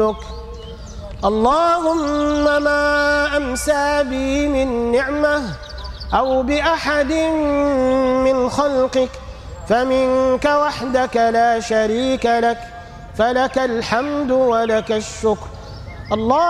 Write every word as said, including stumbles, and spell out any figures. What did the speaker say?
رسولك. اللهم ما أمسى بي من نعمة أو بأحد من خلقك فمنك وحدك لا شريك لك، فلك الحمد ولك الشكر. الله